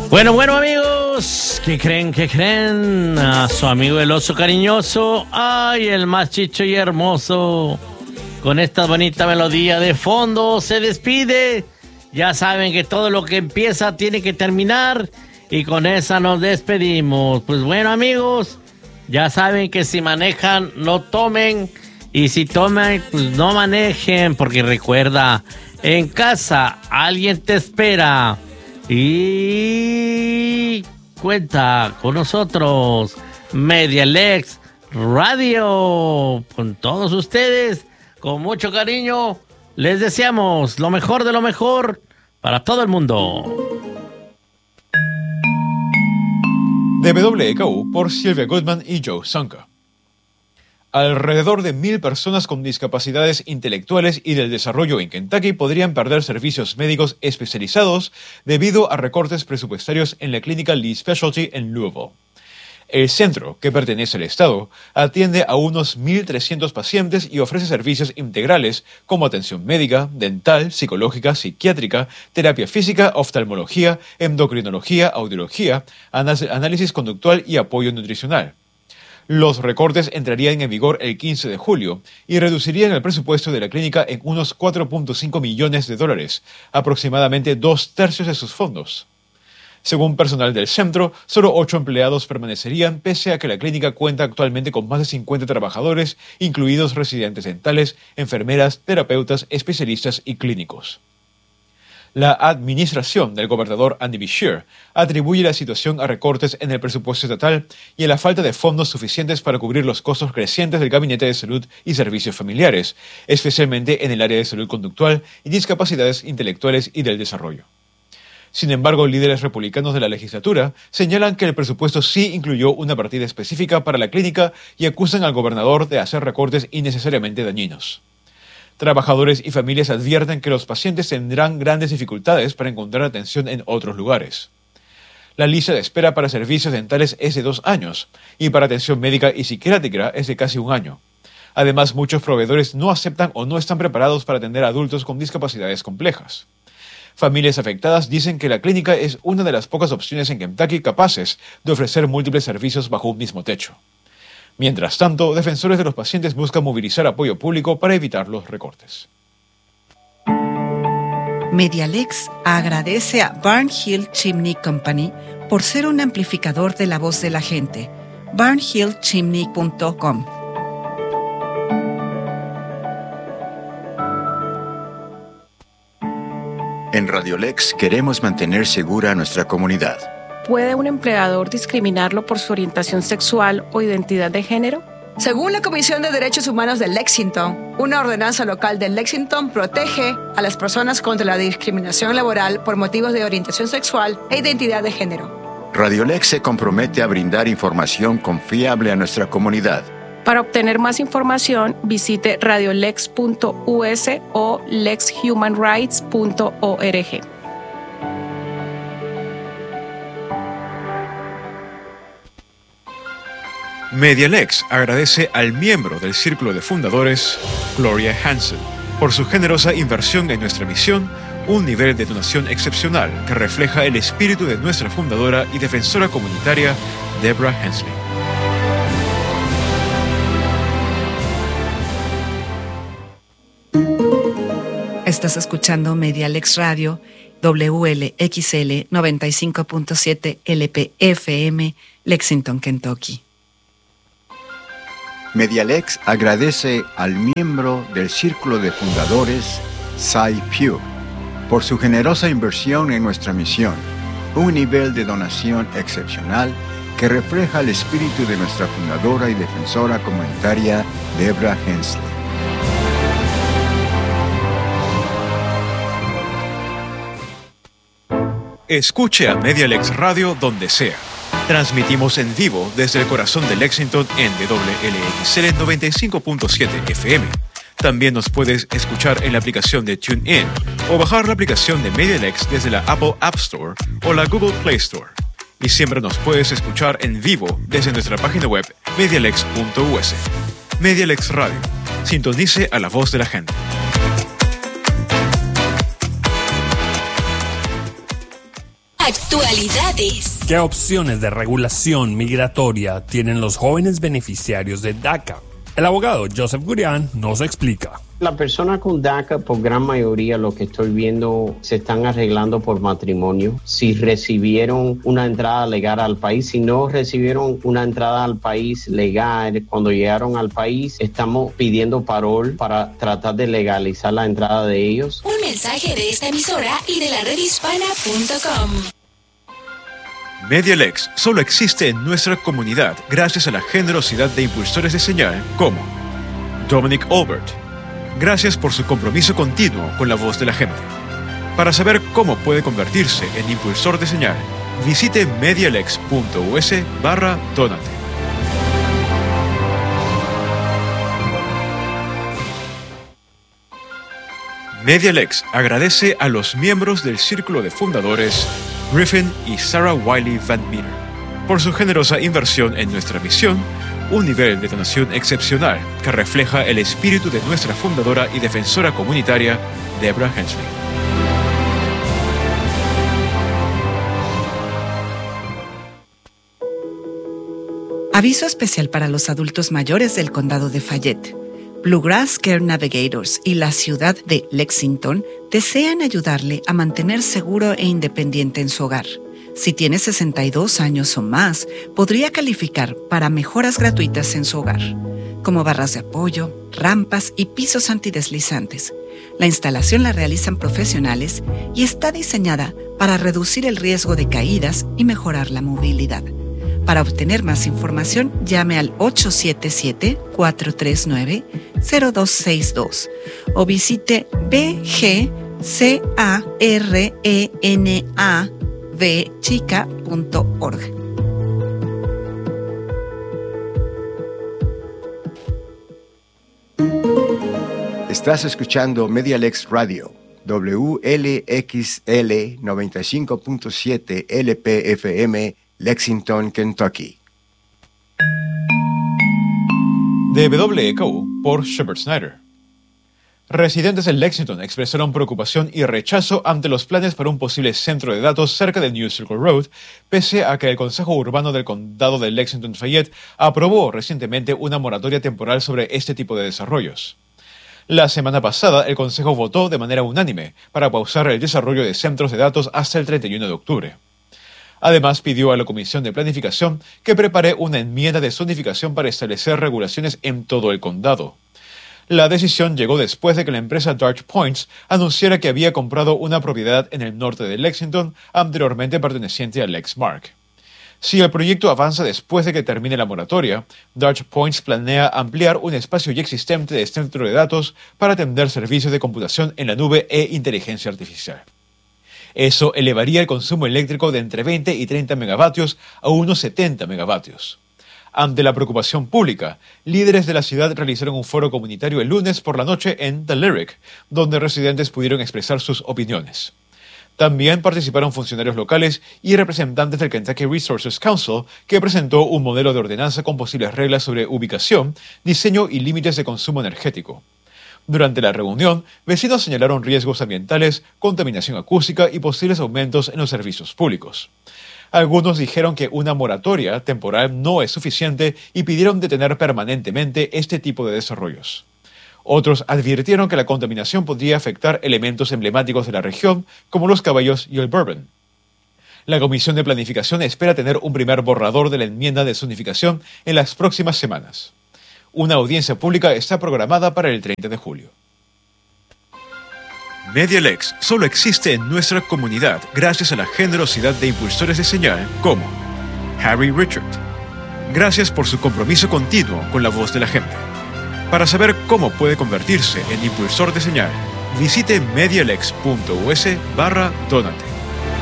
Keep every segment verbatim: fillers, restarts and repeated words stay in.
Bueno, bueno amigos, ¿qué creen? ¿Qué creen? A su amigo el oso cariñoso, ay, el más chicho y hermoso, con esta bonita melodía de fondo se despide. Ya saben que todo lo que empieza tiene que terminar y con esa nos despedimos. Pues bueno amigos, ya saben que si manejan no tomen y si toman pues no manejen, porque recuerda, en casa alguien te espera. Y cuenta con nosotros Medialex Radio. Con todos ustedes, con mucho cariño, les deseamos lo mejor de lo mejor para todo el mundo. De W K U por Sylvia Goodman y Joe Sanka. Alrededor de mil personas con discapacidades intelectuales y del desarrollo en Kentucky podrían perder servicios médicos especializados debido a recortes presupuestarios en la clínica Lee Specialty en Louisville. El centro, que pertenece al Estado, atiende a unos mil trescientos pacientes y ofrece servicios integrales como atención médica, dental, psicológica, psiquiátrica, terapia física, oftalmología, endocrinología, audiología, análisis conductual y apoyo nutricional. Los recortes entrarían en vigor el quince de julio y reducirían el presupuesto de la clínica en unos cuatro punto cinco millones de dólares, aproximadamente dos tercios de sus fondos. Según personal del centro, solo ocho empleados permanecerían pese a que la clínica cuenta actualmente con más de cincuenta trabajadores, incluidos residentes dentales, enfermeras, terapeutas, especialistas y clínicos. La administración del gobernador Andy Beshear atribuye la situación a recortes en el presupuesto estatal y a la falta de fondos suficientes para cubrir los costos crecientes del Gabinete de Salud y Servicios Familiares, especialmente en el área de salud conductual y discapacidades intelectuales y del desarrollo. Sin embargo, líderes republicanos de la legislatura señalan que el presupuesto sí incluyó una partida específica para la clínica y acusan al gobernador de hacer recortes innecesariamente dañinos. Trabajadores y familias advierten que los pacientes tendrán grandes dificultades para encontrar atención en otros lugares. La lista de espera para servicios dentales es de dos años y para atención médica y psiquiátrica es de casi un año. Además, muchos proveedores no aceptan o no están preparados para atender a adultos con discapacidades complejas. Familias afectadas dicen que la clínica es una de las pocas opciones en Kentucky capaces de ofrecer múltiples servicios bajo un mismo techo. Mientras tanto, defensores de los pacientes buscan movilizar apoyo público para evitar los recortes. Medialex agradece a Barnhill Chimney Company por ser un amplificador de la voz de la gente. barnhill chimney punto com. En Radiolex queremos mantener segura a nuestra comunidad. ¿Puede un empleador discriminarlo por su orientación sexual o identidad de género? Según la Comisión de Derechos Humanos de Lexington, una ordenanza local de Lexington protege a las personas contra la discriminación laboral por motivos de orientación sexual e identidad de género. Radiolex se compromete a brindar información confiable a nuestra comunidad. Para obtener más información, visite radiolex punto u s o lex human rights punto org. Medialex agradece al miembro del Círculo de Fundadores, Gloria Hansen, por su generosa inversión en nuestra misión, un nivel de donación excepcional que refleja el espíritu de nuestra fundadora y defensora comunitaria, Deborah Hensley. Estás escuchando Medialex Radio, W L X L noventa y cinco punto siete L P F M, Lexington, Kentucky. Medialex agradece al miembro del Círculo de Fundadores, Cy Pugh, por su generosa inversión en nuestra misión, un nivel de donación excepcional que refleja el espíritu de nuestra fundadora y defensora comunitaria, Deborah Hensley. Escuche a Medialex Radio donde sea. Transmitimos en vivo desde el corazón de Lexington en W L X L noventa y cinco punto siete F M. También nos puedes escuchar en la aplicación de TuneIn o bajar la aplicación de Medialex desde la Apple App Store o la Google Play Store. Y siempre nos puedes escuchar en vivo desde nuestra página web medialex punto u s. Medialex Radio. Sintonice a la voz de la gente. Actualidades. ¿Qué opciones de regulación migratoria tienen los jóvenes beneficiarios de DACA? El abogado Joseph Gurian nos explica. La persona con DACA, por gran mayoría, lo que estoy viendo, se están arreglando por matrimonio. Si recibieron una entrada legal al país, si no recibieron una entrada al país legal, cuando llegaron al país, estamos pidiendo parol para tratar de legalizar la entrada de ellos. Un mensaje de esta emisora y de la red hispana punto com. MediaLex solo existe en nuestra comunidad gracias a la generosidad de impulsores de señal como Dominic Albert. Gracias por su compromiso continuo con la voz de la gente. Para saber cómo puede convertirse en impulsor de señal, visite medialex.us barra donate. MediaLex agradece a los miembros del Círculo de Fundadores Griffin y Sarah Wiley Van Meter por su generosa inversión en nuestra misión, un nivel de donación excepcional que refleja el espíritu de nuestra fundadora y defensora comunitaria, Deborah Hensley. Aviso especial para los adultos mayores del condado de Fayette. Bluegrass Care Navigators y la ciudad de Lexington desean ayudarle a mantener seguro e independiente en su hogar. Si tiene sesenta y dos años o más, podría calificar para mejoras gratuitas en su hogar, como barras de apoyo, rampas y pisos antideslizantes. La instalación la realizan profesionales y está diseñada para reducir el riesgo de caídas y mejorar la movilidad. Para obtener más información, llame al ocho siete siete, cuatro tres nueve, cero dos seis dos o visite b g c a r e n a v chica punto org. Estás escuchando MediaLex Radio, W L X L noventa y cinco punto siete L P F M, Lexington, Kentucky. De W E K U por Shepard Snyder. Residentes de Lexington expresaron preocupación y rechazo ante los planes para un posible centro de datos cerca de New Circle Road, pese a que el Consejo Urbano del Condado de Lexington-Fayette aprobó recientemente una moratoria temporal sobre este tipo de desarrollos. La semana pasada, el Consejo votó de manera unánime para pausar el desarrollo de centros de datos hasta el treinta y uno de octubre. Además, pidió a la Comisión de Planificación que prepare una enmienda de zonificación para establecer regulaciones en todo el condado. La decisión llegó después de que la empresa Dart Points anunciara que había comprado una propiedad en el norte de Lexington, anteriormente perteneciente a Lexmark. Si el proyecto avanza después de que termine la moratoria, Dart Points planea ampliar un espacio ya existente de centro de datos para atender servicios de computación en la nube e inteligencia artificial. Eso elevaría el consumo eléctrico de entre veinte y treinta megavatios a unos setenta megavatios. Ante la preocupación pública, líderes de la ciudad realizaron un foro comunitario el lunes por la noche en The Lyric, donde residentes pudieron expresar sus opiniones. También participaron funcionarios locales y representantes del Kentucky Resources Council, que presentó un modelo de ordenanza con posibles reglas sobre ubicación, diseño y límites de consumo energético. Durante la reunión, vecinos señalaron riesgos ambientales, contaminación acústica y posibles aumentos en los servicios públicos. Algunos dijeron que una moratoria temporal no es suficiente y pidieron detener permanentemente este tipo de desarrollos. Otros advirtieron que la contaminación podría afectar elementos emblemáticos de la región, como los caballos y el bourbon. La Comisión de Planificación espera tener un primer borrador de la enmienda de zonificación en las próximas semanas. Una audiencia pública está programada para el treinta de julio. MediaLex solo existe en nuestra comunidad gracias a la generosidad de impulsores de señal como Harry Richard. Gracias por su compromiso continuo con la voz de la gente. Para saber cómo puede convertirse en impulsor de señal, visite medialex.us barra donate.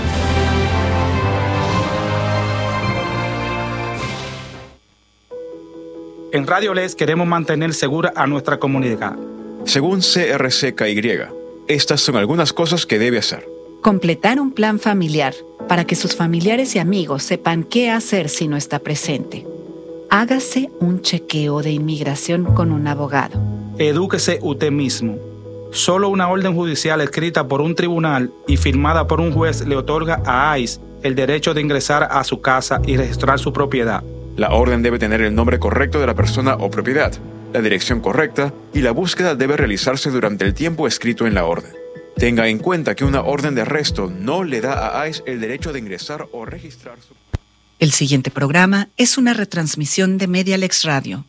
En Radio Lex queremos mantener segura a nuestra comunidad. Según C R C K Y, estas son algunas cosas que debe hacer. Completar un plan familiar para que sus familiares y amigos sepan qué hacer si no está presente. Hágase un chequeo de inmigración con un abogado. Edúquese usted mismo. Solo una orden judicial escrita por un tribunal y firmada por un juez le otorga a I C E el derecho de ingresar a su casa y registrar su propiedad. La orden debe tener el nombre correcto de la persona o propiedad, la dirección correcta y la búsqueda debe realizarse durante el tiempo escrito en la orden. Tenga en cuenta que una orden de arresto no le da a ICE el derecho de ingresar o registrar su... El siguiente programa es una retransmisión de MediaLex Radio.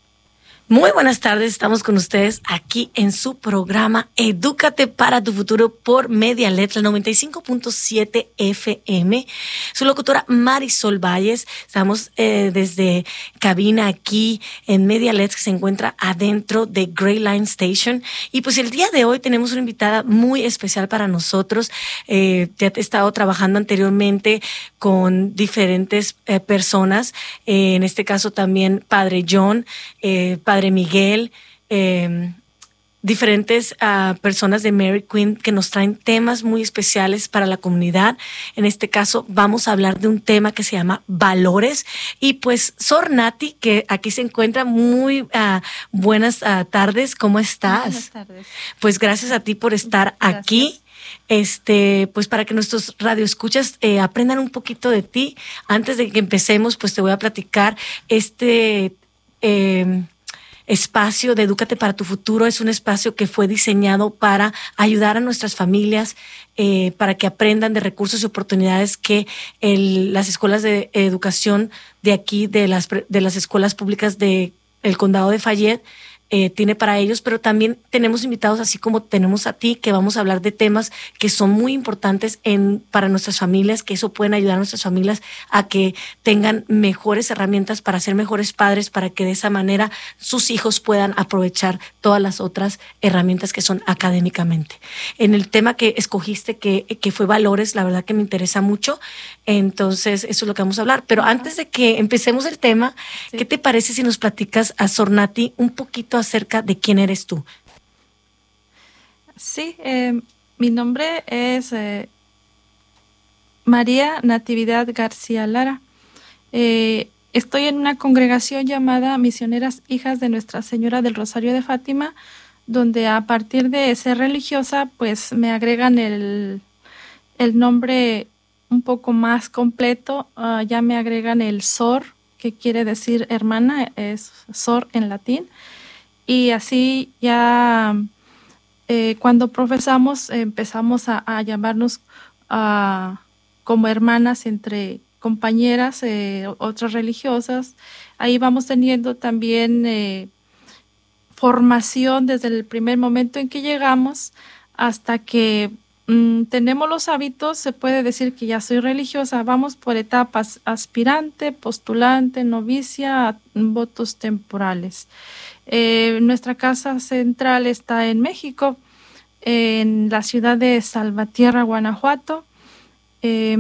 Muy buenas tardes, estamos con ustedes aquí en su programa Edúcate para tu futuro por MediaLex, la noventa y cinco punto siete F M. Su locutora Marisol Valles, estamos eh, desde cabina aquí en MediaLex, que se encuentra adentro de Gray Line Station. Y pues el día de hoy tenemos una invitada muy especial para nosotros. Eh, ya he estado trabajando anteriormente con diferentes eh, personas, eh, en este caso también Padre John, eh, Padre Miguel, eh, diferentes uh, personas de Mary Queen que nos traen temas muy especiales para la comunidad. En este caso vamos a hablar de un tema que se llama valores. Y pues Sor Nati, que aquí se encuentra, muy uh, buenas uh, tardes, ¿cómo estás? Buenas tardes. Pues gracias a ti por estar gracias. aquí. Este, pues para que nuestros radioescuchas eh, aprendan un poquito de ti. Antes de que empecemos, pues te voy a platicar este eh, espacio de Edúcate para tu futuro. Es un espacio que fue diseñado para ayudar a nuestras familias, eh, para que aprendan de recursos y oportunidades que el, las escuelas de educación de aquí, de las, de las escuelas públicas del condado de Fayette, Eh, tiene para ellos, pero también tenemos invitados, así como tenemos a ti, que vamos a hablar de temas que son muy importantes en, para nuestras familias, que eso pueden ayudar a nuestras familias a que tengan mejores herramientas para ser mejores padres, para que de esa manera sus hijos puedan aprovechar todas las otras herramientas que son académicamente. En el tema que escogiste, que, que fue valores, la verdad que me interesa mucho, entonces eso es lo que vamos a hablar. Pero antes de que empecemos el tema, sí. ¿Qué te parece si nos platicas a Sor Nati un poquito acerca de quién eres tú? Sí, eh, mi nombre es eh, María Natividad García Lara. Eh, estoy en una congregación llamada Misioneras Hijas de Nuestra Señora del Rosario de Fátima, donde a partir de ser religiosa, pues me agregan el, el nombre un poco más completo. Uh, ya me agregan el Sor, que quiere decir hermana, es Sor en latín. Y así ya eh, cuando profesamos eh, empezamos a, a llamarnos uh, como hermanas entre compañeras, eh, otras religiosas. Ahí vamos teniendo también eh, formación desde el primer momento en que llegamos hasta que mm, tenemos los hábitos. Se puede decir que ya soy religiosa. Vamos por etapas: aspirante, postulante, novicia, votos temporales. Eh, nuestra casa central está en México, en la ciudad de Salvatierra, Guanajuato. Eh,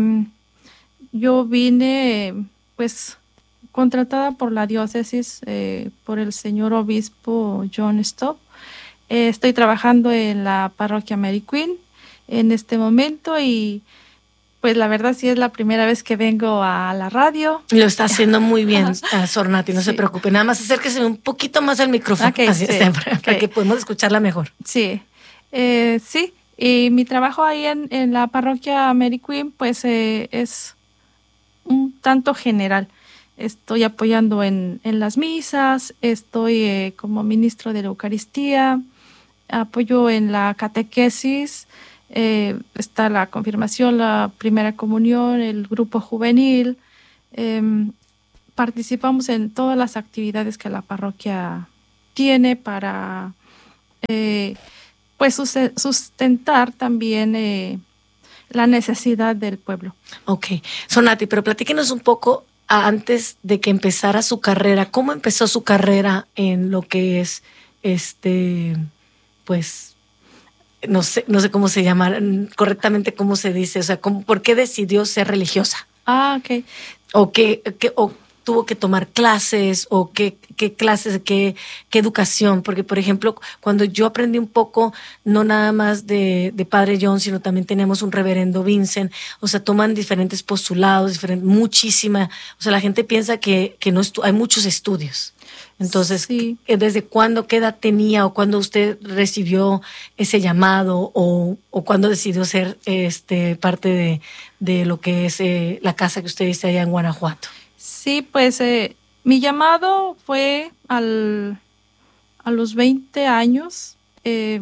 yo vine pues contratada por la diócesis, eh, por el señor obispo John Stopp. Eh, estoy trabajando en la parroquia Mary Queen en este momento y pues la verdad sí es la primera vez que vengo a la radio. Lo está haciendo muy bien, uh, Sor Nati, no sí. se preocupe. Nada más acérquese un poquito más al micrófono, okay, así sí, siempre, okay. para que podamos escucharla mejor. Sí, eh, sí. Y mi trabajo ahí en, en la parroquia Mary Queen pues eh, es un tanto general. Estoy apoyando en, en las misas, estoy eh, como ministro de la Eucaristía, apoyo en la catequesis. Eh, está la confirmación, la primera comunión, el grupo juvenil. Eh, participamos en todas las actividades que la parroquia tiene para eh, pues sustentar también eh, la necesidad del pueblo. Ok. Sor Nati, pero platíquenos un poco antes de que empezara su carrera. ¿Cómo empezó su carrera en lo que es este, pues, no sé, no sé cómo se llama correctamente, cómo se dice, o sea, ¿cómo, por qué decidió ser religiosa? Ah, ok. O qué, qué o tuvo que tomar clases o qué, qué clases, qué, qué educación? Porque, por ejemplo, cuando yo aprendí un poco, no nada más de, de Padre John, sino también tenemos un reverendo Vincent, o sea, toman diferentes postulados, diferentes, muchísima, o sea, la gente piensa que, que no estu- hay muchos estudios. Entonces, sí. ¿Desde cuándo, qué edad tenía o cuándo usted recibió ese llamado o, o cuándo decidió ser este, parte de, de lo que es eh, la casa que usted dice allá en Guanajuato? Sí, pues eh, mi llamado fue al, a los veinte años. Eh,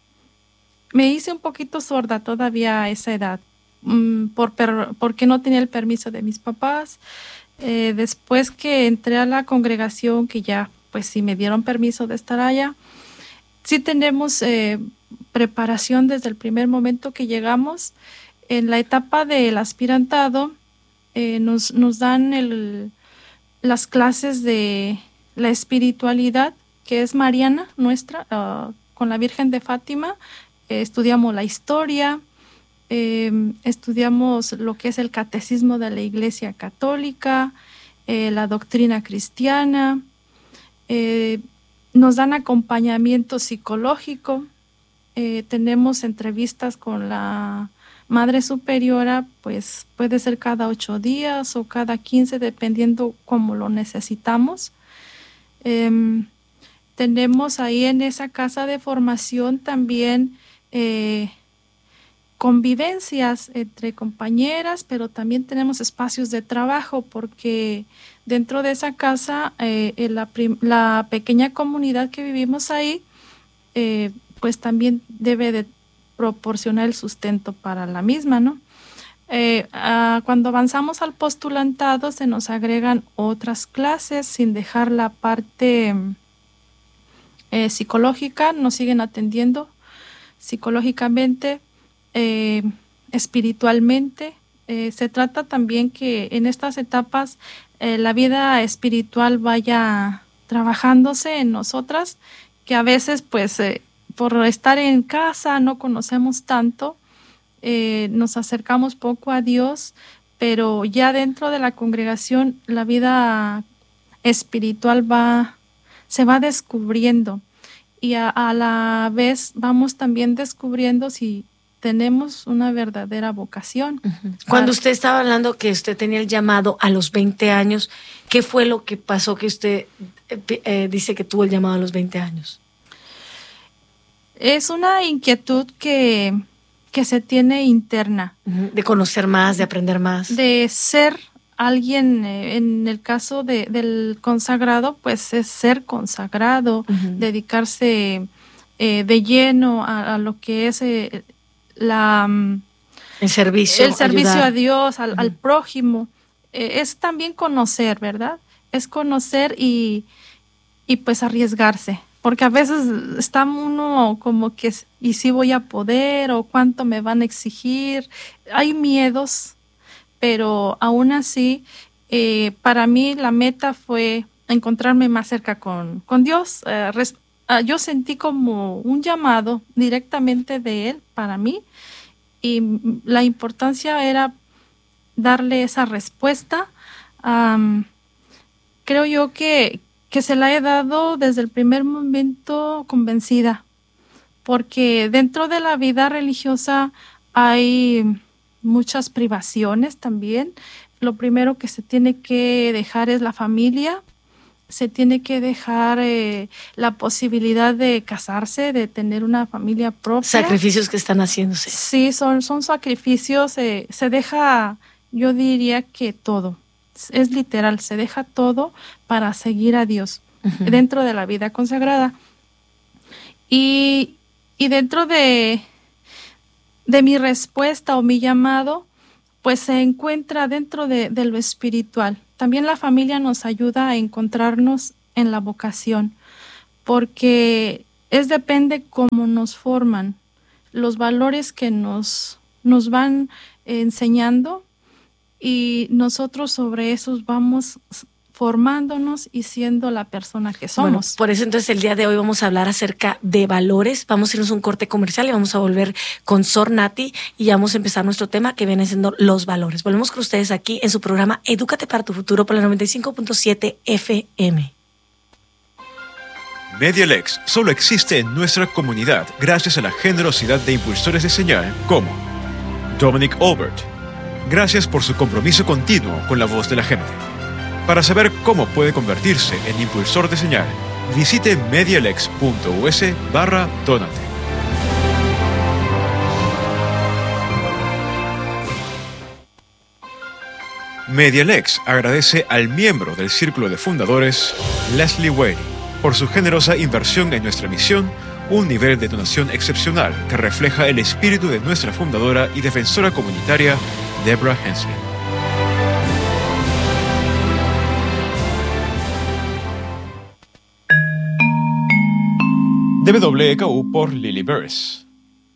me hice un poquito sorda todavía a esa edad mm, por, per, porque no tenía el permiso de mis papás. Eh, después que entré a la congregación, que ya pues sí me dieron permiso de estar allá, sí tenemos eh, preparación desde el primer momento que llegamos. En la etapa del aspirantado eh, nos, nos dan el, las clases de la espiritualidad, que es mariana nuestra, uh, con la Virgen de Fátima. Eh, estudiamos la historia, eh, estudiamos lo que es el catecismo de la Iglesia Católica, eh, la doctrina cristiana. Eh, nos dan acompañamiento psicológico, eh, tenemos entrevistas con la Madre Superiora, pues puede ser cada ocho días o cada quince, dependiendo cómo lo necesitamos. Eh, tenemos ahí en esa casa de formación también eh, convivencias entre compañeras, pero también tenemos espacios de trabajo, porque dentro de esa casa, eh, la, prim- la pequeña comunidad que vivimos ahí, eh, pues también debe de proporcionar el sustento para la misma, ¿no? Eh, ah, cuando avanzamos al postulantado se nos agregan otras clases sin dejar la parte eh, psicológica, nos siguen atendiendo psicológicamente, eh, espiritualmente. Eh, se trata también que en estas etapas eh, la vida espiritual vaya trabajándose en nosotras, que a veces pues eh, por estar en casa no conocemos tanto, eh, nos acercamos poco a Dios, pero ya dentro de la congregación la vida espiritual va, se va descubriendo, y a, a la vez vamos también descubriendo si tenemos una verdadera vocación. Uh-huh. Cuando usted estaba hablando que usted tenía el llamado a los veinte años, ¿qué fue lo que pasó que usted eh, eh, dice que tuvo el llamado a los veinte años? Es una inquietud que, que se tiene interna. Uh-huh. De conocer más, de aprender más. De ser alguien, eh, en el caso de, del consagrado, pues es ser consagrado, uh-huh. dedicarse eh, de lleno a, a lo que es eh, la, el servicio, el servicio ayudar. a Dios, al, uh-huh. al prójimo. Eh, es también conocer, ¿verdad? Es conocer y, y pues arriesgarse. Porque a veces está uno como que, ¿y si voy a poder? ¿O cuánto me van a exigir? Hay miedos, pero aún así, eh, para mí la meta fue encontrarme más cerca con, con Dios. Eh, res, uh, yo sentí como un llamado directamente de Él para mí, y la importancia era darle esa respuesta. Um, creo yo que que se la he dado desde el primer momento convencida, porque dentro de la vida religiosa hay muchas privaciones también. Lo primero que se tiene que dejar es la familia, se tiene que dejar eh, la posibilidad de casarse, de tener una familia propia. Sacrificios que están haciéndose. Sí, son, son sacrificios, eh, se deja, yo diría que todo. Es literal, se deja todo para seguir a Dios uh-huh. dentro de la vida consagrada. Y, y dentro de, de mi respuesta o mi llamado, pues se encuentra dentro de, de lo espiritual. También la familia nos ayuda a encontrarnos en la vocación, porque es depende cómo nos forman, los valores que nos, nos van enseñando, y nosotros sobre esos vamos formándonos y siendo la persona que somos. Bueno, por eso entonces el día de hoy vamos a hablar acerca de valores. Vamos a irnos a un corte comercial y vamos a volver con Sor Nati y vamos a empezar nuestro tema que viene siendo los valores. Volvemos con ustedes aquí en su programa Edúcate para tu futuro por la noventa y cinco punto siete F M. MediaLex solo existe en nuestra comunidad gracias a la generosidad de impulsores de señal como Dominic Albert. Gracias por su compromiso continuo con la voz de la gente. Para saber cómo puede convertirse en impulsor de señal, visite medialex.us barra donate. MediaLex agradece al miembro del Círculo de Fundadores, Leslie Whaley, por su generosa inversión en nuestra misión, un nivel de donación excepcional que refleja el espíritu de nuestra fundadora y defensora comunitaria, Deborah Hensley. W K U por Lily Burris.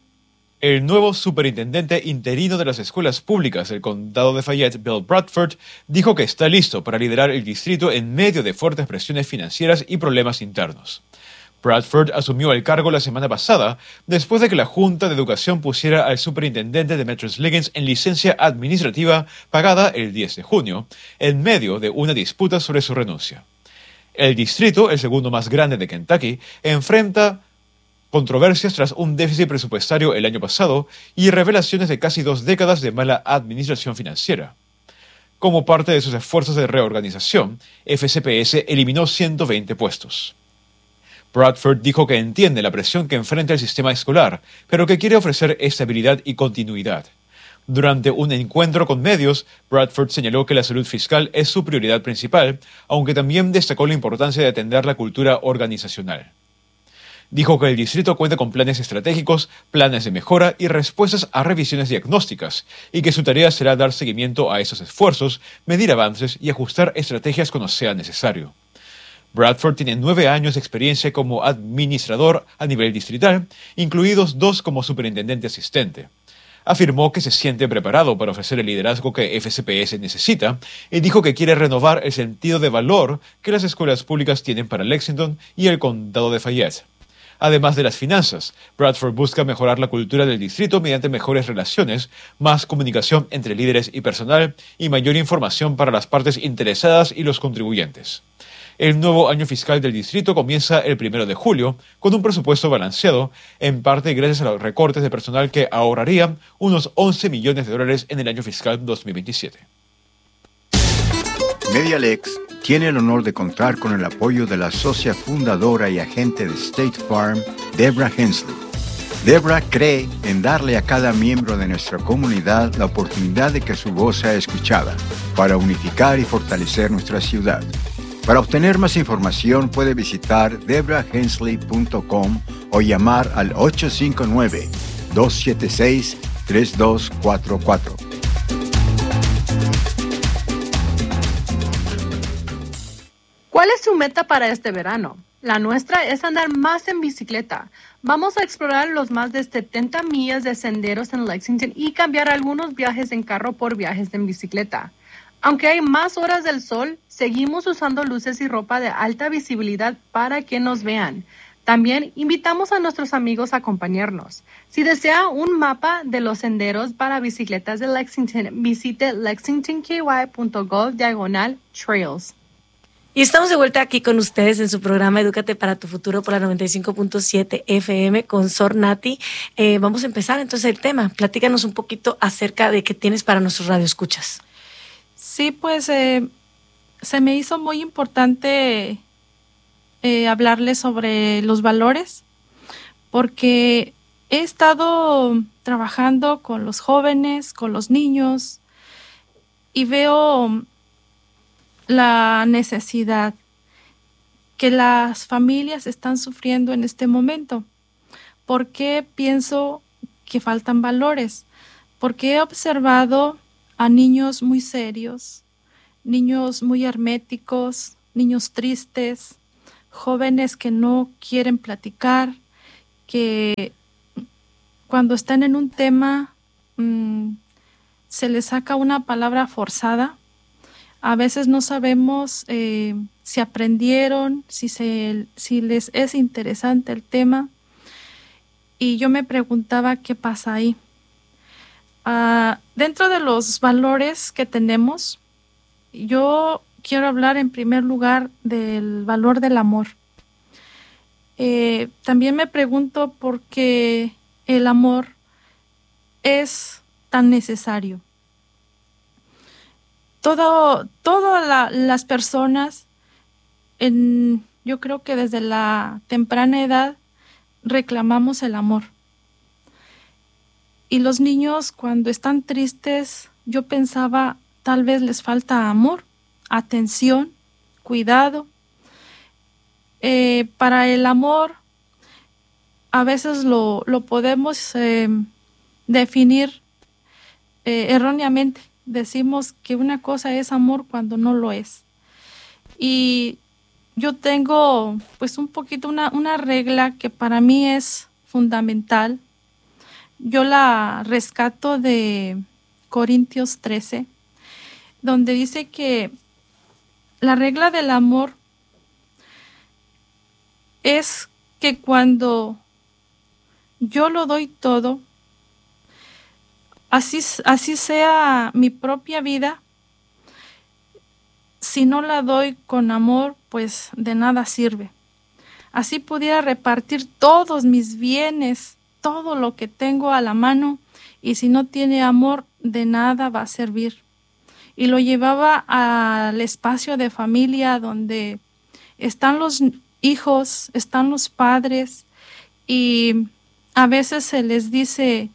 El nuevo superintendente interino de las escuelas públicas del condado de Fayette, Bill Bradford, dijo que está listo para liderar el distrito en medio de fuertes presiones financieras y problemas internos. Bradford asumió el cargo la semana pasada después de que la Junta de Educación pusiera al superintendente Demetrius Liggins en licencia administrativa pagada el diez de junio, en medio de una disputa sobre su renuncia. El distrito, el segundo más grande de Kentucky, enfrenta controversias tras un déficit presupuestario el año pasado y revelaciones de casi dos décadas de mala administración financiera. Como parte de sus esfuerzos de reorganización, F C P S eliminó ciento veinte puestos. Bradford dijo que entiende la presión que enfrenta el sistema escolar, pero que quiere ofrecer estabilidad y continuidad. Durante un encuentro con medios, Bradford señaló que la salud fiscal es su prioridad principal, aunque también destacó la importancia de atender la cultura organizacional. Dijo que el distrito cuenta con planes estratégicos, planes de mejora y respuestas a revisiones diagnósticas, y que su tarea será dar seguimiento a esos esfuerzos, medir avances y ajustar estrategias cuando sea necesario. Bradford tiene nueve años de experiencia como administrador a nivel distrital, incluidos dos como superintendente asistente. Afirmó que se siente preparado para ofrecer el liderazgo que F C P S necesita y dijo que quiere renovar el sentido de valor que las escuelas públicas tienen para Lexington y el condado de Fayette. Además de las finanzas, Bradford busca mejorar la cultura del distrito mediante mejores relaciones, más comunicación entre líderes y personal y mayor información para las partes interesadas y los contribuyentes. El nuevo año fiscal del distrito comienza el primero de julio con un presupuesto balanceado, en parte gracias a los recortes de personal que ahorrarían unos once millones de dólares en el año fiscal dos mil veintisiete. MediaLex tiene el honor de contar con el apoyo de la socia fundadora y agente de State Farm, Deborah Hensley. Deborah cree en darle a cada miembro de nuestra comunidad la oportunidad de que su voz sea escuchada, para unificar y fortalecer nuestra ciudad. Para obtener más información puede visitar deborah hensley punto com o llamar al ocho cinco nueve, dos siete seis, tres dos cuatro cuatro. ¿Cuál es su meta para este verano? La nuestra es andar más en bicicleta. Vamos a explorar los más de setenta millas de senderos en Lexington y cambiar algunos viajes en carro por viajes en bicicleta. Aunque hay más horas del sol, seguimos usando luces y ropa de alta visibilidad para que nos vean. También invitamos a nuestros amigos a acompañarnos. Si desea un mapa de los senderos para bicicletas de Lexington, visite lexingtonky punto gov diagonal trails. Y estamos de vuelta aquí con ustedes en su programa Edúcate para tu futuro por la noventa y cinco punto siete F M con Sor Nati. Eh, vamos a empezar entonces el tema. Platícanos un poquito acerca de qué tienes para nuestros radioescuchas. Sí, pues eh, se me hizo muy importante eh, hablarles sobre los valores, porque he estado trabajando con los jóvenes, con los niños, y veo la necesidad que las familias están sufriendo en este momento. ¿Por qué pienso que faltan valores? Porque he observado a niños muy serios, niños muy herméticos, niños tristes, jóvenes que no quieren platicar, que cuando están en un tema mmm, se les saca una palabra forzada. A veces no sabemos eh, si aprendieron, si, se, si les es interesante el tema. Y yo me preguntaba qué pasa ahí. Uh, dentro de los valores que tenemos, yo quiero hablar en primer lugar del valor del amor. Eh, también me pregunto por qué el amor es tan necesario. Todo, todas la, las personas, en, yo creo que desde la temprana edad, reclamamos el amor. Y los niños, cuando están tristes, yo pensaba, tal vez les falta amor, atención, cuidado. Eh, para el amor, a veces lo, lo podemos eh, definir eh, erróneamente. Decimos que una cosa es amor cuando no lo es. Y yo tengo pues un poquito una, una regla que para mí es fundamental. Yo la rescato de Corintios trece, donde dice que la regla del amor es que cuando yo lo doy todo, Así, así sea mi propia vida, si no la doy con amor, pues de nada sirve. Así pudiera repartir todos mis bienes, todo lo que tengo a la mano, y si no tiene amor, de nada va a servir. Y lo llevaba al espacio de familia donde están los hijos, están los padres, y a veces se les dice,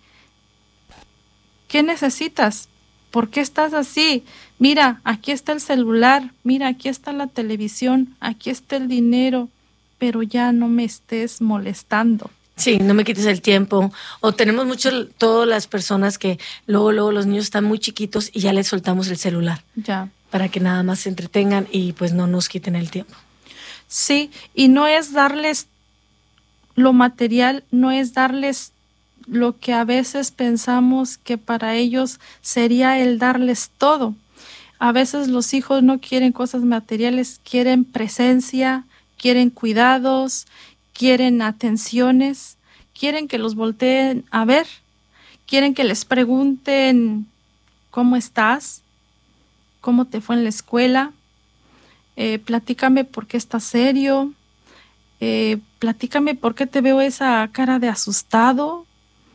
¿qué necesitas? ¿Por qué estás así? Mira, aquí está el celular, mira, aquí está la televisión, aquí está el dinero, pero ya no me estés molestando. Sí, no me quites el tiempo. O tenemos mucho, todas las personas que luego, luego los niños están muy chiquitos y ya les soltamos el celular. Ya. Para que nada más se entretengan y pues no nos quiten el tiempo. Sí, y no es darles lo material, no es darles lo que a veces pensamos que para ellos sería el darles todo. A veces los hijos no quieren cosas materiales, quieren presencia, quieren cuidados, quieren atenciones, quieren que los volteen a ver, quieren que les pregunten ¿cómo estás? ¿Cómo te fue en la escuela? Eh, platícame por qué estás serio, eh, platícame por qué te veo esa cara de asustado.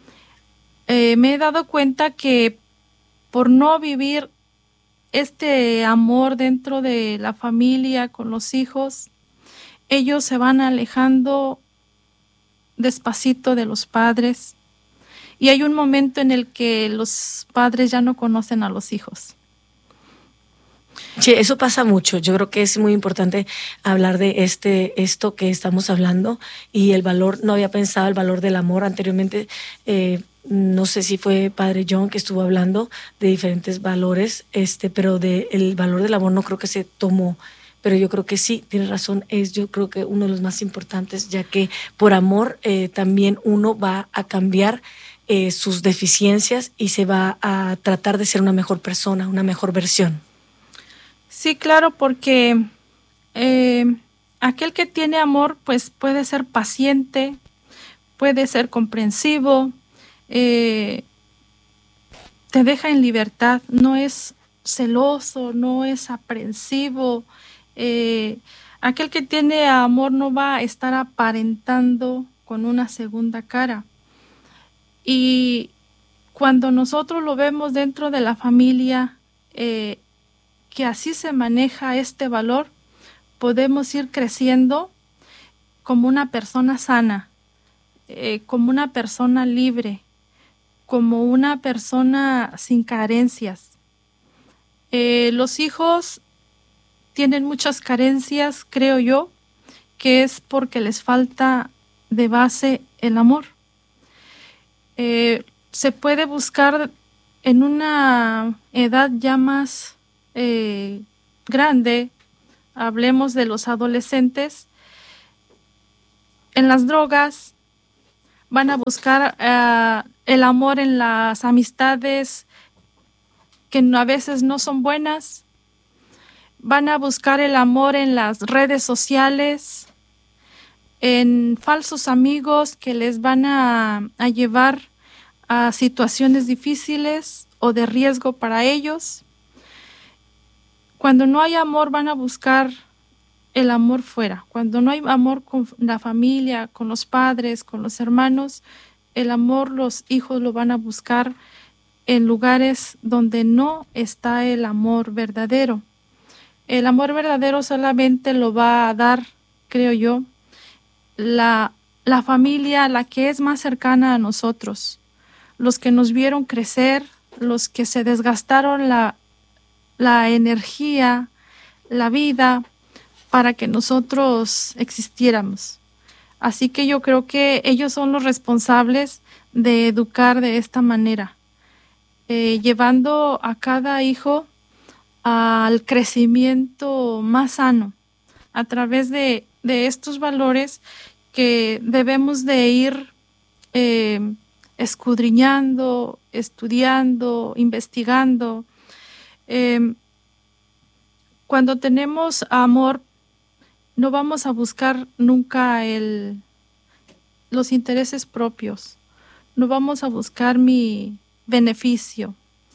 Eh, me he dado cuenta que por no vivir este amor dentro de la familia con los hijos, ellos se van alejando despacito de los padres y hay un momento en el que los padres ya no conocen a los hijos. Sí, eso pasa mucho. Yo creo que es muy importante hablar de este, esto que estamos hablando y el valor. No había pensado el valor del amor anteriormente. Eh, no sé si fue Padre John que estuvo hablando de diferentes valores, este, pero de el valor del amor no creo que se tomó. Pero yo creo que sí, tiene razón, es yo creo que uno de los más importantes, ya que por amor eh, también uno va a cambiar eh, sus deficiencias y se va a tratar de ser una mejor persona, una mejor versión. Sí, claro, porque eh, aquel que tiene amor pues puede ser paciente, puede ser comprensivo, eh, te deja en libertad, no es celoso, no es aprensivo. Eh, aquel que tiene amor no va a estar aparentando con una segunda cara. Y cuando nosotros lo vemos dentro de la familia, eh, que así se maneja este valor, podemos ir creciendo como una persona sana, eh, como una persona libre, como una persona sin carencias. Eh, los hijos tienen muchas carencias, creo yo, que es porque les falta de base el amor. Eh, se puede buscar en una edad ya más eh, grande, hablemos de los adolescentes, en las drogas, van a buscar uh, el amor en las amistades que a veces no son buenas. van a buscar el amor en las redes sociales, en falsos amigos que les van a, a llevar a situaciones difíciles o de riesgo para ellos. Cuando no hay amor, van a buscar el amor fuera. Cuando no hay amor con la familia, con los padres, con los hermanos, el amor los hijos lo van a buscar en lugares donde no está el amor verdadero. El amor verdadero solamente lo va a dar, creo yo, la, la familia, la que es más cercana a nosotros, los que nos vieron crecer, los que se desgastaron la, la energía, la vida, para que nosotros existiéramos. Así que yo creo que ellos son los responsables de educar de esta manera, eh, llevando a cada hijo al crecimiento más sano, a través de, de estos valores que debemos de ir eh, escudriñando, estudiando, investigando. Eh, cuando tenemos amor, no vamos a buscar nunca el, los intereses propios, no vamos a buscar mi beneficio.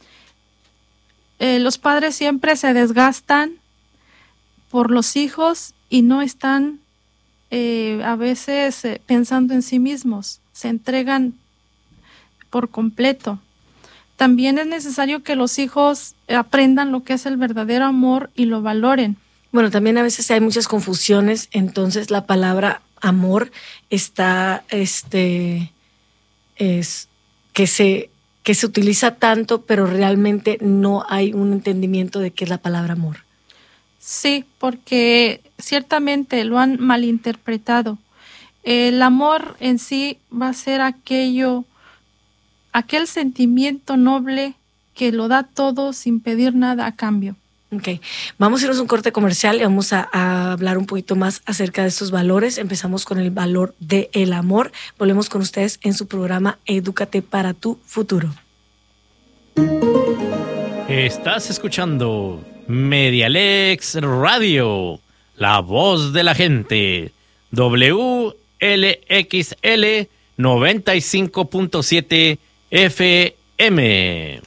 Eh, los padres siempre se desgastan por los hijos y no están eh, a veces eh, pensando en sí mismos, se entregan por completo. También es necesario que los hijos aprendan lo que es el verdadero amor y lo valoren. Bueno, también a veces hay muchas confusiones, entonces la palabra amor está, este, es que se, que se utiliza tanto, pero realmente no hay un entendimiento de qué es la palabra amor. Sí, porque ciertamente lo han malinterpretado. El amor en sí va a ser aquello, aquel sentimiento noble que lo da todo sin pedir nada a cambio. Ok, vamos a irnos a un corte comercial y vamos a, a hablar un poquito más acerca de estos valores. Empezamos con el valor del amor. Volvemos con ustedes en su programa Edúcate para tu futuro. Estás escuchando Medialex Radio, la voz de la gente. W L X L noventa y cinco punto siete F M.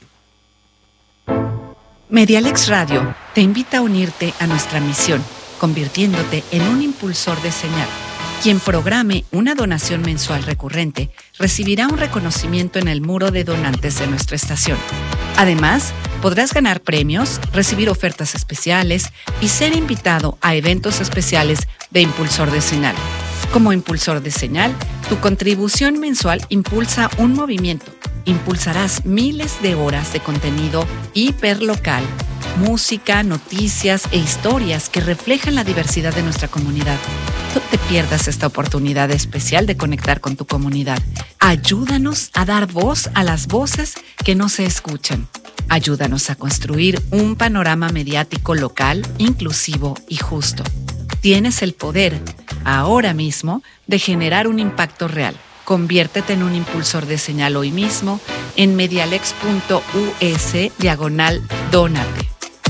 Medialex Radio te invita a unirte a nuestra misión, convirtiéndote en un impulsor de señal. Quien programe una donación mensual recurrente recibirá un reconocimiento en el muro de donantes de nuestra estación. Además, podrás ganar premios, recibir ofertas especiales y ser invitado a eventos especiales de Impulsor de Señal. Como impulsor de señal, tu contribución mensual impulsa un movimiento. Impulsarás miles de horas de contenido hiperlocal, música, noticias e historias que reflejan la diversidad de nuestra comunidad. No te pierdas esta oportunidad especial de conectar con tu comunidad. Ayúdanos a dar voz a las voces que no se escuchan. Ayúdanos a construir un panorama mediático local, inclusivo y justo. Tienes el poder, ahora mismo, de generar un impacto real. Conviértete en un impulsor de señal hoy mismo en medialex punto u s diagonal dónate.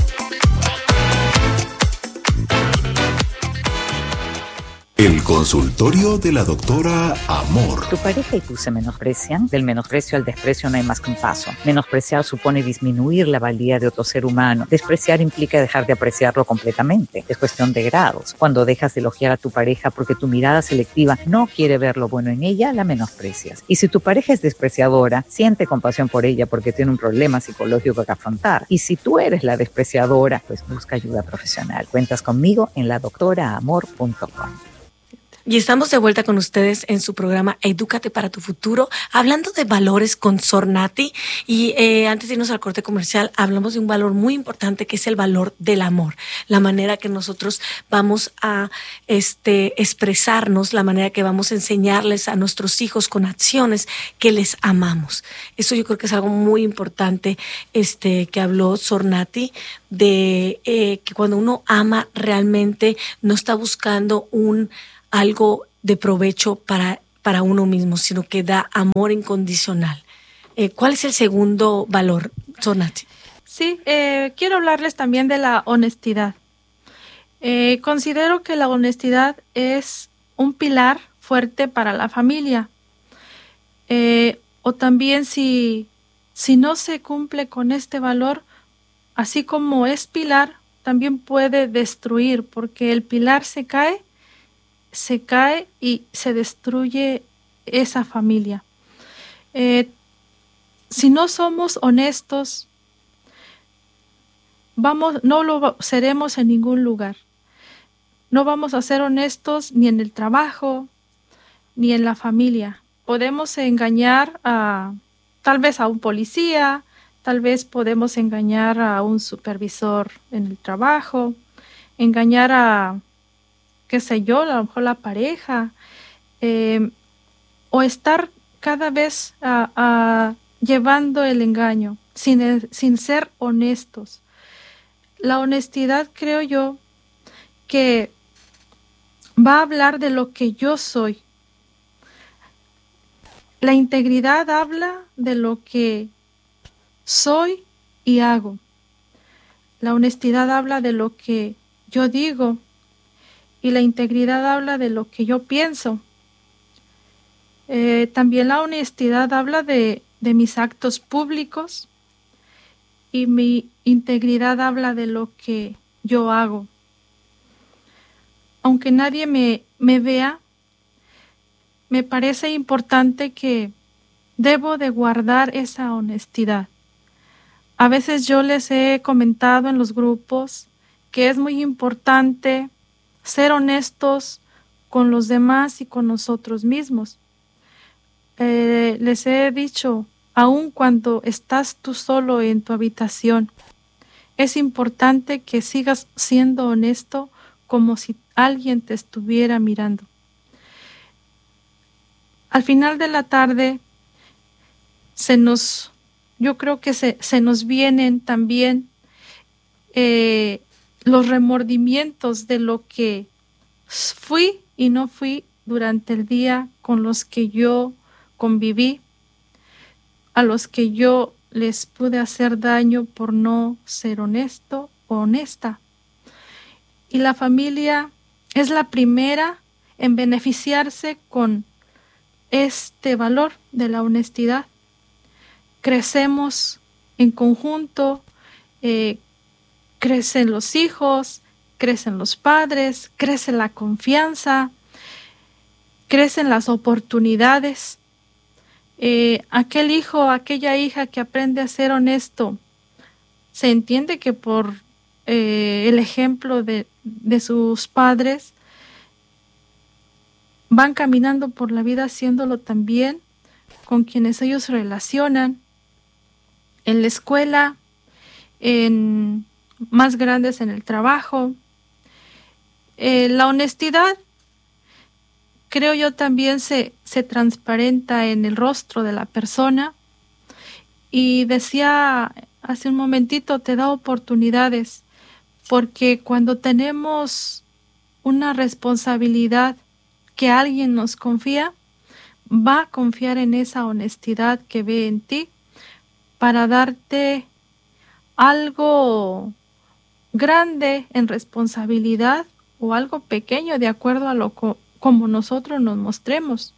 El consultorio de la doctora Amor. Tu pareja y tú se menosprecian. Del menosprecio al desprecio no hay más que un paso. Menospreciar supone disminuir la valía de otro ser humano. Despreciar implica dejar de apreciarlo completamente. Es cuestión de grados. Cuando dejas de elogiar a tu pareja porque tu mirada selectiva no quiere ver lo bueno en ella, la menosprecias. Y si tu pareja es despreciadora, siente compasión por ella porque tiene un problema psicológico que afrontar. Y si tú eres la despreciadora, pues busca ayuda profesional. Cuentas conmigo en la doctora amor punto com. Y estamos de vuelta con ustedes en su programa Edúcate para tu futuro, hablando de valores con Sor Nati. Y eh, antes de irnos al corte comercial, hablamos de un valor muy importante que es el valor del amor. La manera que nosotros vamos a este, expresarnos, la manera que vamos a enseñarles a nuestros hijos con acciones que les amamos. Eso yo creo que es algo muy importante este, que habló Sor Nati, de eh, que cuando uno ama realmente no está buscando un algo de provecho para, para uno mismo, sino que da amor incondicional. Eh, ¿Cuál es el segundo valor, Sor Nati? Sí, eh, quiero hablarles también de la honestidad. Eh, considero que la honestidad es un pilar fuerte para la familia. Eh, o también si, si no se cumple con este valor, así como es pilar, también puede destruir, porque el pilar se cae, se cae y se destruye esa familia. Eh, si no somos honestos, vamos, no lo seremos en ningún lugar. No vamos a ser honestos ni en el trabajo, ni en la familia. Podemos engañar a tal vez a un policía, tal vez podemos engañar a un supervisor en el trabajo, engañar a, qué sé yo, a lo mejor la pareja, eh, o estar cada vez a, a, llevando el engaño, sin, sin ser honestos. La honestidad, creo yo, que va a hablar de lo que yo soy. La integridad habla de lo que soy y hago. La honestidad habla de lo que yo digo y la integridad habla de lo que yo pienso. Eh, también la honestidad habla de, de mis actos públicos y mi integridad habla de lo que yo hago. Aunque nadie me, me vea, me parece importante que debo de guardar esa honestidad. A veces yo les he comentado en los grupos que es muy importante ser honestos con los demás y con nosotros mismos. Eh, les he dicho, aun cuando estás tú solo en tu habitación, es importante que sigas siendo honesto como si alguien te estuviera mirando. Al final de la tarde, se nos, yo creo que se, se nos vienen también eh, los remordimientos de lo que fui y no fui durante el día, con los que yo conviví, a los que yo les pude hacer daño por no ser honesto o honesta. Y la familia es la primera en beneficiarse con este valor de la honestidad. Crecemos en conjunto, eh, crecen los hijos, crecen los padres, crece la confianza, crecen las oportunidades. Eh, aquel hijo, aquella hija que aprende a ser honesto, se entiende que por eh, el ejemplo de, de sus padres, van caminando por la vida haciéndolo también con quienes ellos se relacionan, en la escuela, en más grandes en el trabajo. Eh, la honestidad, creo yo, también se, se transparenta en el rostro de la persona. Y decía hace un momentito, te da oportunidades, porque cuando tenemos una responsabilidad que alguien nos confía, va a confiar en esa honestidad que ve en ti para darte algo grande en responsabilidad o algo pequeño de acuerdo a lo co- como nosotros nos mostremos.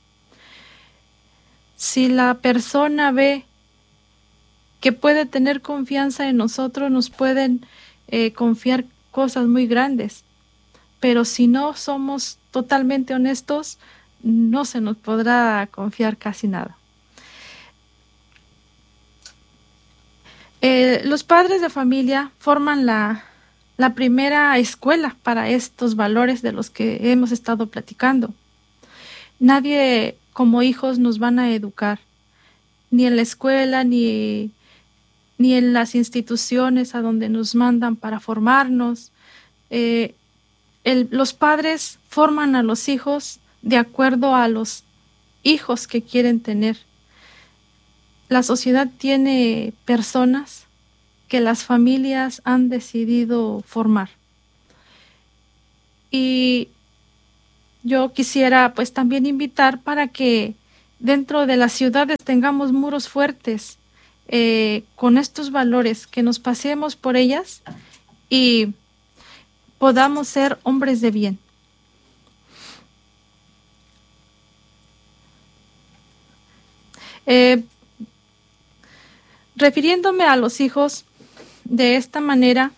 Si la persona ve que puede tener confianza en nosotros, nos pueden eh, confiar cosas muy grandes. Pero si no somos totalmente honestos, no se nos podrá confiar casi nada. Eh, los padres de familia forman la, la primera escuela para estos valores de los que hemos estado platicando. Nadie como hijos nos van a educar, ni en la escuela, ni, ni en las instituciones a donde nos mandan para formarnos. Eh, El, los padres forman a los hijos de acuerdo a los hijos que quieren tener. La sociedad tiene personas que las familias han decidido formar. Y yo quisiera pues también invitar para que dentro de las ciudades tengamos muros fuertes eh, con estos valores, que nos paseemos por ellas y podamos ser hombres de bien. Eh, refiriéndome a los hijos de esta manera,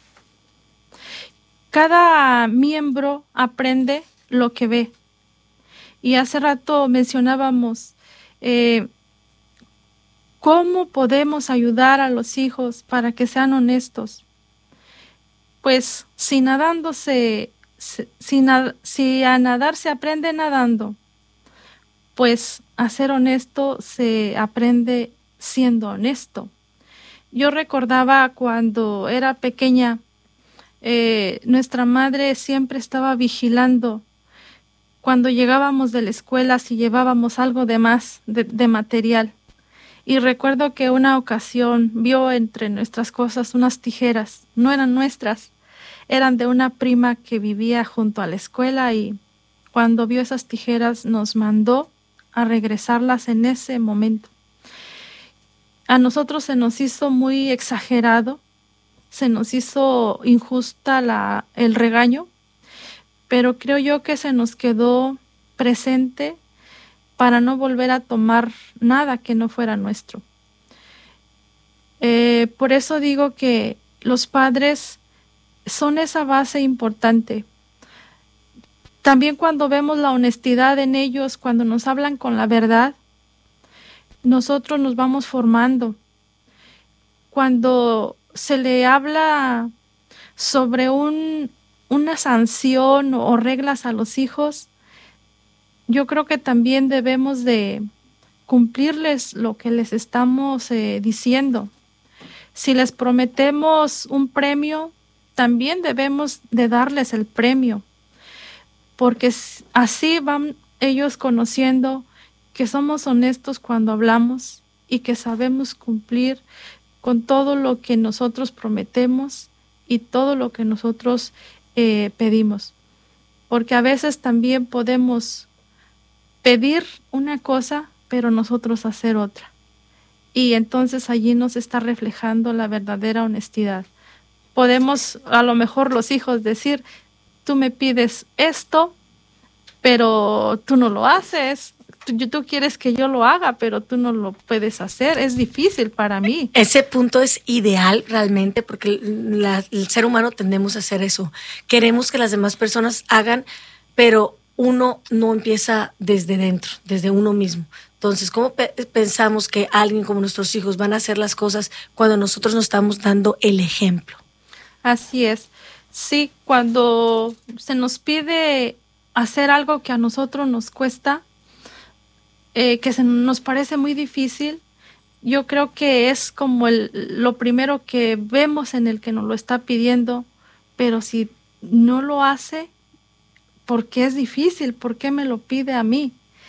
cada miembro aprende lo que ve. Y hace rato mencionábamos eh, cómo podemos ayudar a los hijos para que sean honestos. Pues si nadando se, si, si, nad, si a nadar se aprende nadando, pues a ser honesto se aprende siendo honesto. Yo recordaba cuando era pequeña, eh, nuestra madre siempre estaba vigilando cuando llegábamos de la escuela si llevábamos algo de más de, de material. Y recuerdo que una ocasión vio entre nuestras cosas unas tijeras, no eran nuestras, eran de una prima que vivía junto a la escuela, y cuando vio esas tijeras nos mandó a regresarlas en ese momento. A nosotros se nos hizo muy exagerado, se nos hizo injusta la, el regaño, pero creo yo que se nos quedó presente para no volver a tomar nada que no fuera nuestro. Eh, por eso digo que los padres son esa base importante. También cuando vemos la honestidad en ellos, cuando nos hablan con la verdad, nosotros nos vamos formando. Cuando se le habla sobre un, una sanción o reglas a los hijos, yo creo que también debemos de cumplirles lo que les estamos eh, diciendo. Si les prometemos un premio, también debemos de darles el premio, porque así van ellos conociendo que somos honestos cuando hablamos y que sabemos cumplir con todo lo que nosotros prometemos y todo lo que nosotros eh, pedimos. Porque a veces también podemos pedir una cosa, pero nosotros hacer otra. Y entonces allí nos está reflejando la verdadera honestidad. Podemos, a lo mejor los hijos, decir, tú me pides esto, pero tú no lo haces. Tú, tú quieres que yo lo haga, pero tú no lo puedes hacer. Es difícil para mí. Ese punto es ideal realmente, porque la, el ser humano tendemos a hacer eso. Queremos que las demás personas hagan, pero uno no empieza desde dentro, desde uno mismo. Entonces, ¿cómo pe- pensamos que alguien como nuestros hijos van a hacer las cosas cuando nosotros nos estamos dando el ejemplo? Así es. Sí, cuando se nos pide hacer algo que a nosotros nos cuesta, eh, que se nos parece muy difícil, yo creo que es como el, lo primero que vemos en el que nos lo está pidiendo, pero si no lo hace, ¿por qué es difícil? ¿Por qué me lo pide a mí?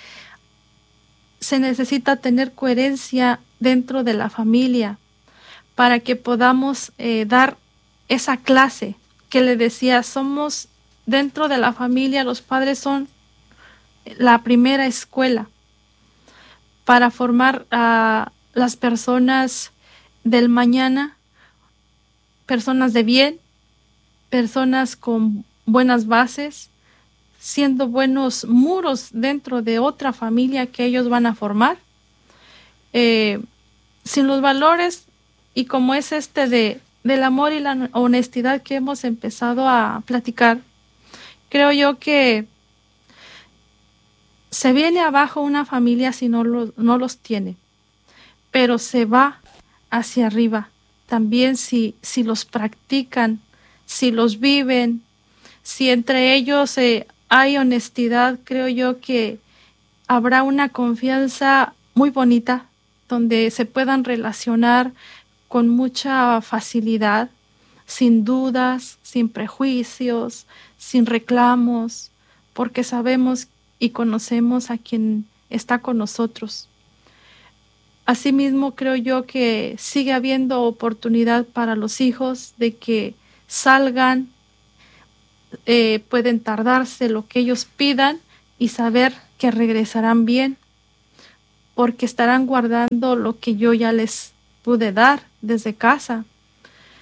Se necesita tener coherencia dentro de la familia para que podamos eh, dar esa clase que le decía, somos dentro de la familia, los padres son la primera escuela para formar a las personas del mañana, personas de bien, personas con buenas bases, siendo buenos muros dentro de otra familia que ellos van a formar. Eh, sin los valores, y como es este de del amor y la honestidad que hemos empezado a platicar, creo yo que se viene abajo una familia si no, lo, no los tiene, pero se va hacia arriba también si, si los practican, si los viven, si entre ellos eh, hay honestidad. Creo yo que habrá una confianza muy bonita donde se puedan relacionar con mucha facilidad, sin dudas, sin prejuicios, sin reclamos, porque sabemos y conocemos a quien está con nosotros. Asimismo, creo yo que sigue habiendo oportunidad para los hijos de que salgan, eh, pueden tardarse lo que ellos pidan y saber que regresarán bien, porque estarán guardando lo que yo ya les pude dar desde casa.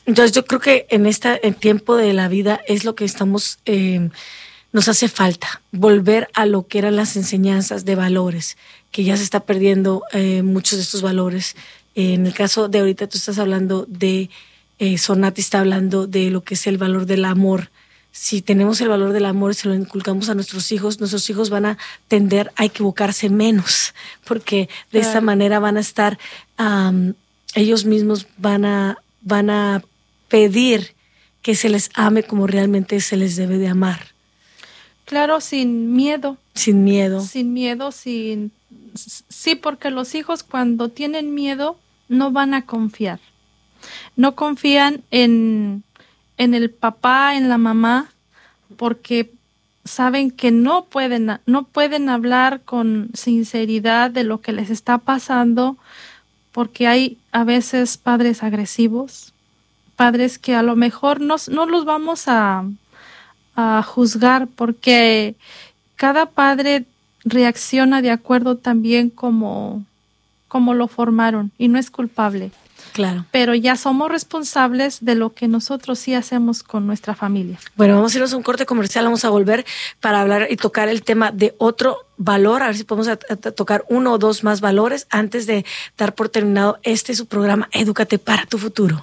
Entonces yo creo que en este tiempo de la vida es lo que estamos, eh, nos hace falta, volver a lo que eran las enseñanzas de valores, que ya se está perdiendo eh, muchos de estos valores. Eh, en el caso de ahorita tú estás hablando de, eh, Sornati está hablando de lo que es el valor del amor. Si tenemos el valor del amor y se lo inculcamos a nuestros hijos, nuestros hijos van a tender a equivocarse menos, porque de esa manera van a estar, um, ellos mismos van a, van a pedir que se les ame como realmente se les debe de amar. Claro, sin miedo. Sin miedo. Sin miedo, sin... Sí, porque los hijos cuando tienen miedo no van a confiar. No confían en... en el papá, en la mamá, porque saben que no pueden, no pueden hablar con sinceridad de lo que les está pasando, porque hay a veces padres agresivos, padres que a lo mejor no, no los vamos a, a juzgar, porque cada padre reacciona de acuerdo también como, como lo formaron, y no es culpable. Claro. Pero ya somos responsables de lo que nosotros sí hacemos con nuestra familia. Bueno, vamos a irnos a un corte comercial, vamos a volver para hablar y tocar el tema de otro valor, a ver si podemos a, a, tocar uno o dos más valores antes de dar por terminado este su programa Edúcate para tu futuro.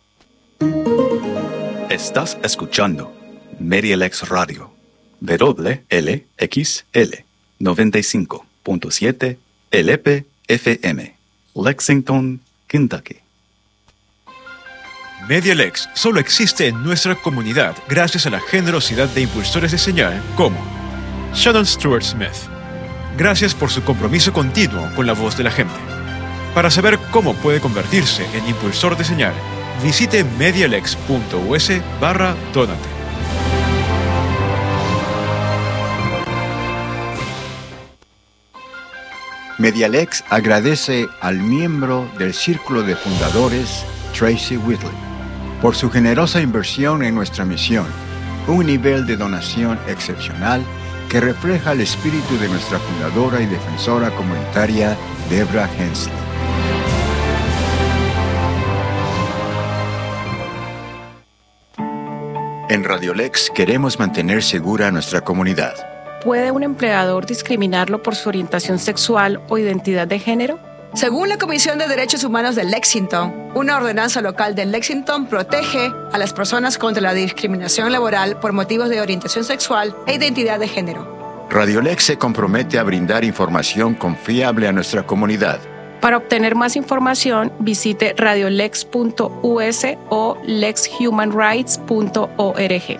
Estás escuchando Medialex Radio, W L X L noventa y cinco punto siete L P F M, Lexington, Kentucky. Medialex solo existe en nuestra comunidad gracias a la generosidad de impulsores de señal como Shannon Stewart Smith. Gracias por su compromiso continuo con la voz de la gente. Para saber cómo puede convertirse en impulsor de señal, visite medialex.us barra donate. Medialex agradece al miembro del Círculo de Fundadores, Tracy Whitley, por su generosa inversión en nuestra misión, un nivel de donación excepcional que refleja el espíritu de nuestra fundadora y defensora comunitaria, Debra Hensley. En Radiolex queremos mantener segura a nuestra comunidad. ¿Puede un empleador discriminarlo por su orientación sexual o identidad de género? Según la Comisión de Derechos Humanos de Lexington, una ordenanza local de Lexington protege a las personas contra la discriminación laboral por motivos de orientación sexual e identidad de género. Radiolex se compromete a brindar información confiable a nuestra comunidad. Para obtener más información, visite radiolex punto u s o lex human rights punto org.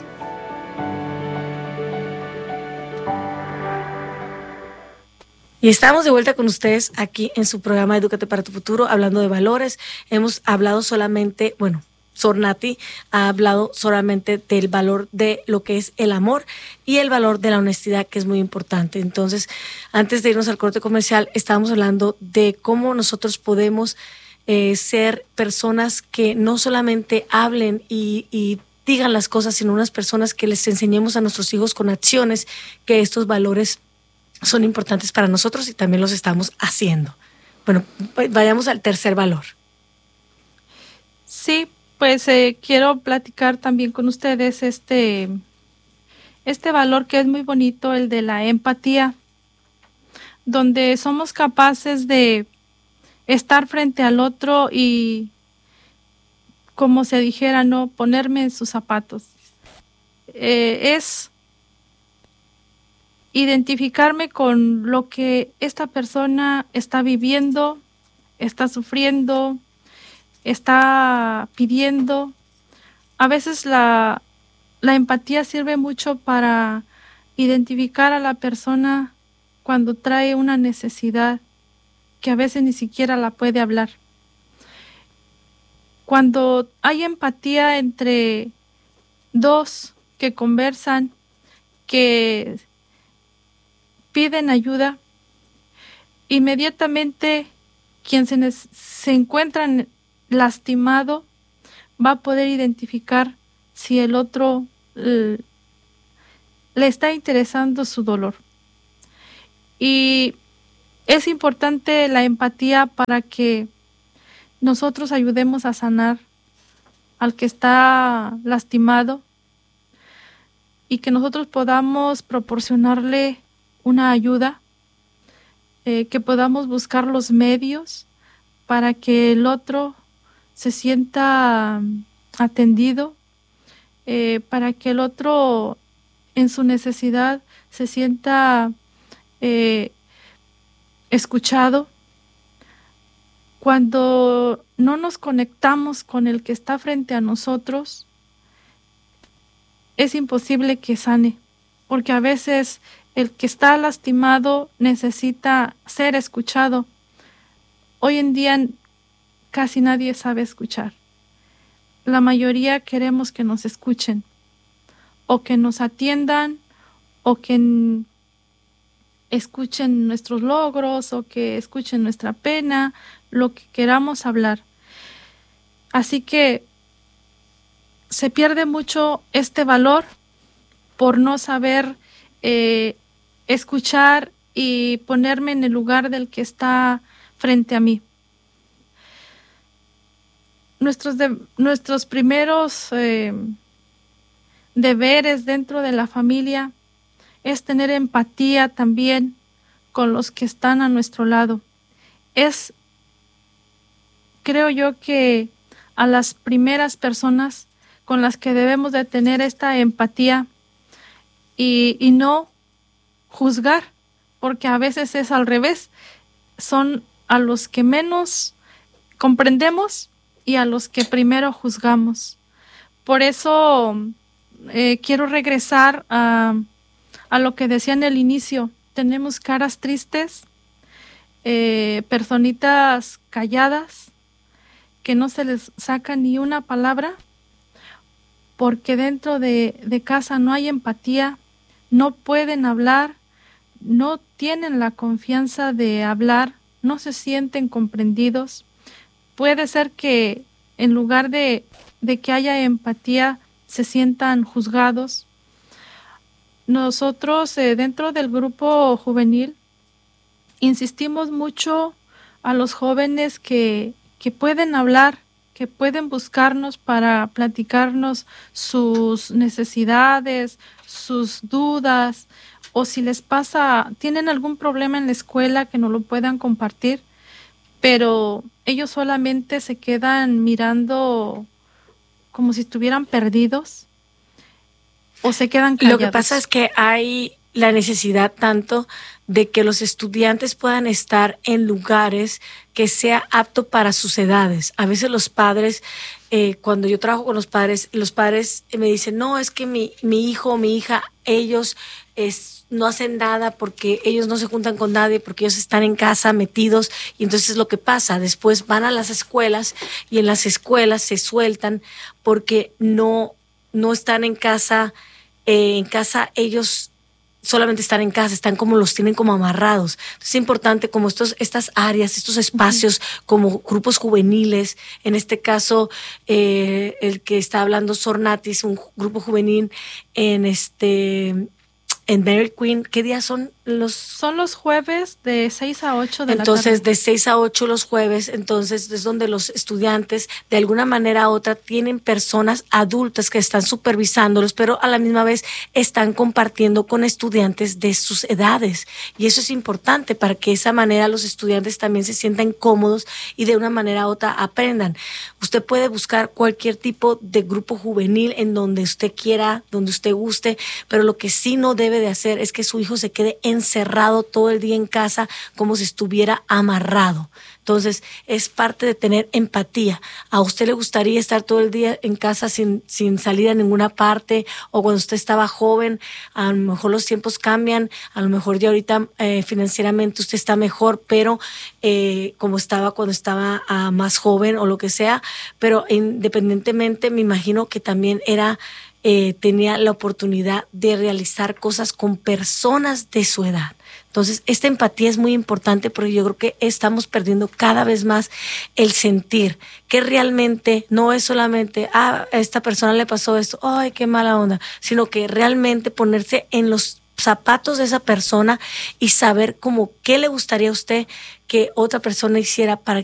Y estamos de vuelta con ustedes aquí en su programa Edúcate para tu futuro, hablando de valores. Hemos hablado solamente, bueno, Sornati ha hablado solamente del valor de lo que es el amor y el valor de la honestidad, que es muy importante. Entonces, antes de irnos al corte comercial, estábamos hablando de cómo nosotros podemos eh, ser personas que no solamente hablen y, y digan las cosas, sino unas personas que les enseñemos a nuestros hijos con acciones que estos valores son importantes para nosotros y también los estamos haciendo. Bueno, vayamos al tercer valor. Sí, pues eh, quiero platicar también con ustedes este, este valor que es muy bonito, el de la empatía, donde somos capaces de estar frente al otro y, como se dijera, no ponerme en sus zapatos. Eh, es identificarme con lo que esta persona está viviendo, está sufriendo, está pidiendo. A veces la, la empatía sirve mucho para identificar a la persona cuando trae una necesidad que a veces ni siquiera la puede hablar. Cuando hay empatía entre dos que conversan, que piden ayuda, inmediatamente quien se, se encuentra lastimado va a poder identificar si el otro eh, le está interesando su dolor. Y es importante la empatía para que nosotros ayudemos a sanar al que está lastimado y que nosotros podamos proporcionarle una ayuda, eh, que podamos buscar los medios para que el otro se sienta atendido, eh, para que el otro en su necesidad se sienta eh, escuchado. Cuando no nos conectamos con el que está frente a nosotros, es imposible que sane, porque a veces el que está lastimado necesita ser escuchado. Hoy en día casi nadie sabe escuchar. La mayoría queremos que nos escuchen, o que nos atiendan, o que n- escuchen nuestros logros, o que escuchen nuestra pena, lo que queramos hablar. Así que se pierde mucho este valor por no saber eh, escuchar y ponerme en el lugar del que está frente a mí. Nuestros, de, nuestros primeros eh, deberes dentro de la familia es tener empatía también con los que están a nuestro lado. Es, creo yo, que a las primeras personas con las que debemos de tener esta empatía y, y no juzgar, porque a veces es al revés. Son a los que menos comprendemos y a los que primero juzgamos. Por eso eh, quiero regresar a, a lo que decía en el inicio. Tenemos caras tristes, eh, personitas calladas, que no se les saca ni una palabra, porque dentro de, de casa no hay empatía, no pueden hablar, no tienen la confianza de hablar, no se sienten comprendidos. Puede ser que en lugar de, de que haya empatía, se sientan juzgados. Nosotros eh, dentro del grupo juvenil insistimos mucho a los jóvenes que, que pueden hablar, que pueden buscarnos para platicarnos sus necesidades, sus dudas, o si les pasa, tienen algún problema en la escuela, que nos lo puedan compartir, pero ellos solamente se quedan mirando como si estuvieran perdidos o se quedan callados. Lo que pasa es que hay la necesidad tanto de que los estudiantes puedan estar en lugares que sea apto para sus edades. A veces los padres, eh, cuando yo trabajo con los padres, los padres me dicen, no, es que mi, mi hijo o mi hija, ellos es, no hacen nada porque ellos no se juntan con nadie, porque ellos están en casa metidos, y entonces lo que pasa, después van a las escuelas y en las escuelas se sueltan porque no, no están en casa, eh, en casa ellos solamente están en casa, están como los tienen como amarrados. Entonces es importante como estos, estas áreas, estos espacios, uh-huh, como grupos juveniles, en este caso eh, el que está hablando Sornatis, un grupo juvenil en este en Dairy Queen. ¿Qué días son los? Son los jueves de seis a ocho de entonces, la tarde. de seis a ocho los jueves, entonces es donde los estudiantes de alguna manera u otra tienen personas adultas que están supervisándolos, pero a la misma vez están compartiendo con estudiantes de sus edades, y eso es importante para que de esa manera los estudiantes también se sientan cómodos y de una manera u otra aprendan. Usted puede buscar cualquier tipo de grupo juvenil en donde usted quiera, donde usted guste, pero lo que sí no debe de hacer es que su hijo se quede encerrado todo el día en casa como si estuviera amarrado. Entonces, es parte de tener empatía. ¿A usted le gustaría estar todo el día en casa sin, sin salir a ninguna parte? O cuando usted estaba joven, a lo mejor los tiempos cambian, a lo mejor ya ahorita eh, financieramente usted está mejor, pero eh, como estaba cuando estaba uh, más joven o lo que sea, pero independientemente me imagino que también era... Eh, tenía la oportunidad de realizar cosas con personas de su edad. Entonces, esta empatía es muy importante porque yo creo que estamos perdiendo cada vez más el sentir, que realmente no es solamente, ah, a esta persona le pasó esto, ay, qué mala onda, sino que realmente ponerse en los zapatos de esa persona y saber como qué le gustaría a usted que otra persona hiciera para